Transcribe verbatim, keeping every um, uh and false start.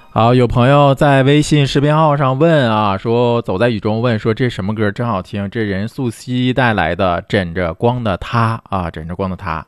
好，有朋友在微信视频号上问啊，说走在雨中问说这什么歌真好听？这任素汐带来的《枕着光的他》啊，枕着光的他。